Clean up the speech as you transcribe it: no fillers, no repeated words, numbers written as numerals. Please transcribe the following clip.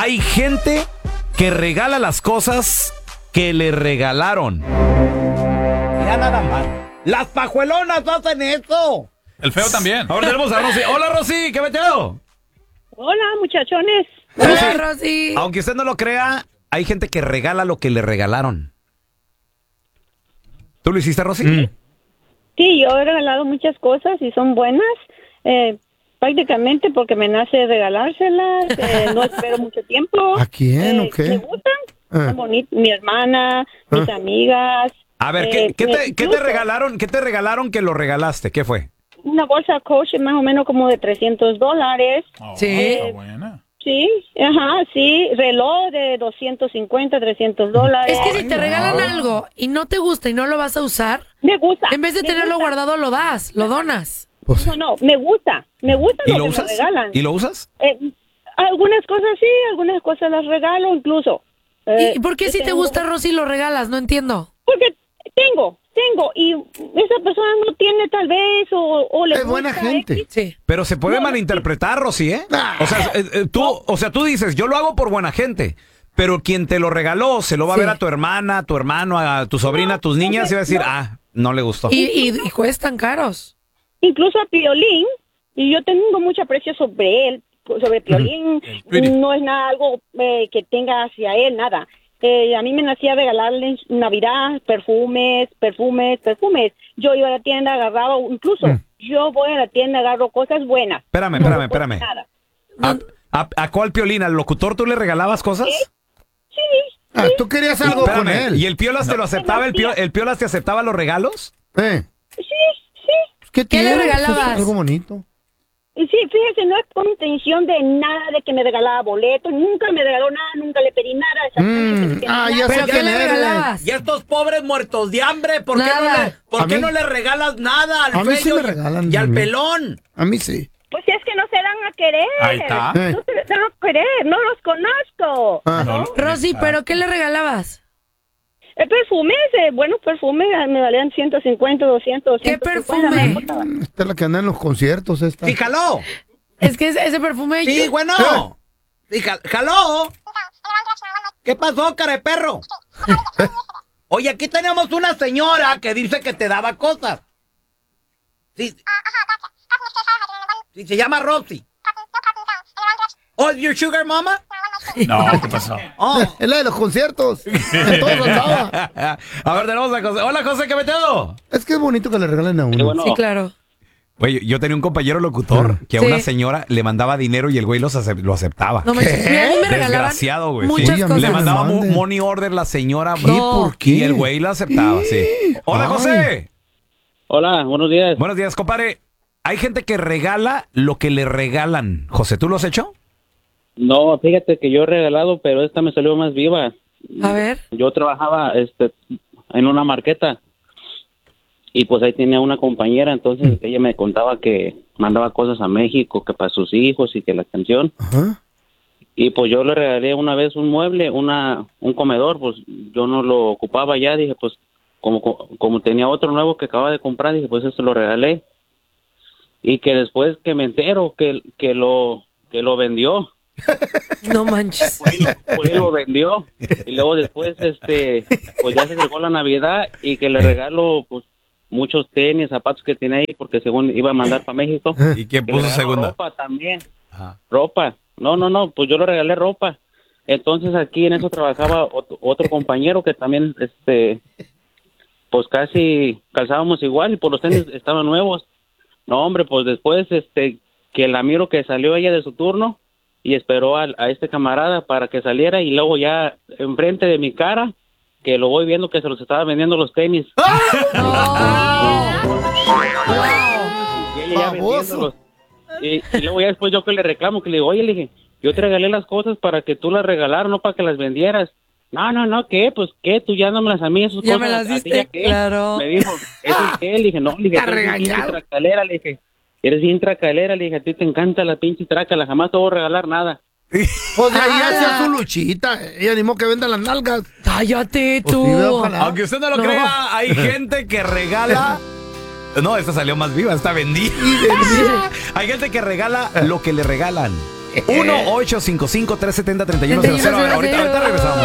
Hay gente que regala las cosas que le regalaron. Ya nada más. Las pajuelonas hacen eso. El feo también. Ahora tenemos a Rosy. Hola, Rosy, ¿qué meteo? Hola, muchachones. Hola, Rosy. Aunque usted no lo crea, hay gente que regala lo que le regalaron. ¿Tú lo hiciste, Rosy? Sí, yo he regalado muchas cosas y son buenas. Prácticamente porque me nace regalárselas. No espero mucho tiempo. ¿A quién o qué? ¿Me gustan? Son bonitas. Mi hermana, mis amigas. A ver, ¿qué te regalaron? ¿Qué te regalaron que lo regalaste? ¿Qué fue? Una bolsa Coach más o menos como de $300. Sí. Está buena. Sí, ajá, sí. Reloj de $250, $300. Es que si te regalan algo y no te gusta y no lo vas a usar, Me gusta. en vez de me tenerlo gusta. guardado, lo das, lo donas. Pues, No, me gusta. Me gusta ¿Y lo lo que usas? me regalan. ¿Y lo usas? Algunas cosas sí, algunas cosas las regalo incluso. ¿Y por qué si te gusta, Rosy, lo regalas? No entiendo. Porque tengo, y esa persona no tiene tal vez, o le es gusta, buena gente. Sí. Pero se puede malinterpretar, Rosy, ¿eh? O sea, tú dices, yo lo hago por buena gente. Pero quien te lo regaló se lo va a ver a tu hermana, a tu hermano, a tu sobrina, a tus niñas y va a decir, no le gustó. Y cuestan caros. Incluso a Piolín, y yo tengo mucho aprecio sobre él, sobre Piolín. No es nada algo que tenga hacia él, nada. A mí me nacía regalarle en Navidad perfumes. Yo iba a la tienda, agarraba, incluso yo voy a la tienda, agarro cosas buenas. Espérame. Nada. ¿A cuál Piolín? ¿Al locutor tú le regalabas cosas? Sí. Tú querías algo con él. ¿Y el Piolas te lo aceptaba? ¿El Piolas te aceptaba los regalos? Sí. ¿Qué ¿Qué le tiene? regalabas? Es algo bonito. Y sí, fíjese, no es con intención de nada de que me regalaba boletos, nunca me regaló nada, nunca le pedí nada. Ya sé ¿Pero qué quién le eres. regalabas? Y estos pobres muertos de hambre, ¿por qué Nada. ¿por qué A mí- no le regalas nada al a mí sí feo me regalan y al a mí. pelón? A mí sí. Pues es que no se dan a querer. Ahí está. No se dan a querer, no los conozco. Rosy, ¿pero qué le regalabas? Perfumes, buenos perfumes, me valían 150, 200. ¿Qué 150, perfume? me costaban. Esta es la que anda en los conciertos, esta. Sí, jaló. Es que ese perfume... Sí, bueno. Sí, jaló. ¿Qué pasó, cara de perro? Oye, aquí tenemos una señora que dice que te daba cosas. Sí. Sí, se llama Rosy. Oh, your sugar mama? No, ¿qué pasó? Oh. Es la de los conciertos. En todos andaba. A ver, tenemos a José. Hola, José, ¿qué meteo? Es que es bonito que le regalen a uno. Sí, claro. Oye, yo tenía un compañero locutor que a Sí. una señora le mandaba dinero y el güey lo aceptaba. No manches, mira, a mí me regalaban Desgraciado, güey. muchas Sí, a mí cosas. Le me mandaba manden. money order la señora. ¿Qué? ¿Por qué? Y el güey la aceptaba, sí. Hola, Ay. José. Hola, buenos días. Buenos días, compadre. Hay gente que regala lo que le regalan. José, ¿tú lo has hecho? No, fíjate que yo he regalado, pero esta me salió más viva. A ver. Yo trabajaba en una marqueta y pues ahí tenía una compañera, entonces ella me contaba que mandaba cosas a México, que para sus hijos y que la canción. Ajá. Y pues yo le regalé una vez un mueble, un comedor, pues yo no lo ocupaba ya, dije pues como tenía otro nuevo que acababa de comprar, dije pues eso lo regalé. Y que después que me entero que lo vendió. No manches. Pues lo vendió y luego después pues ya se acercó la Navidad y que le regalo pues muchos tenis, zapatos que tenía ahí porque según iba a mandar para México. ¿Y quién Que le puso regaló segunda? ropa también. Ajá. Ropa. No, pues yo le regalé ropa. Entonces aquí en eso trabajaba otro compañero que también pues casi calzábamos igual y por los tenis estaban nuevos. No, hombre, pues después que la miro que salió ella de su turno y esperó a este camarada para que saliera y luego ya enfrente de mi cara que lo voy viendo que se los estaba vendiendo los tenis. Y ella ya vendiéndolos. Y luego ya después yo que le reclamo, que le digo, oye, le dije, yo te regalé las cosas para que tú las regalaras, no para que las vendieras. No, ¿qué? Pues, ¿qué? Tú ya no me las a mí, esas Ya cosas. me las ¿a ti diste, ya qué? claro. Me dijo, ¿eso es qué? Le dije, no, le dije, Está tú eres bien regañado. tracalera, le dije. Eres bien tracalera, le dije, a ti te encanta la pinche trácala, jamás te voy a regalar nada. Pues ella hacía su luchita. Ella animó que venda las nalgas. Cállate Pues tú. sí, ojalá. Aunque usted no lo crea, hay gente que regala. No, esta salió más viva, esta vendida. Hay gente que regala lo que le regalan. 1-855-370-3100. Ahorita regresamos.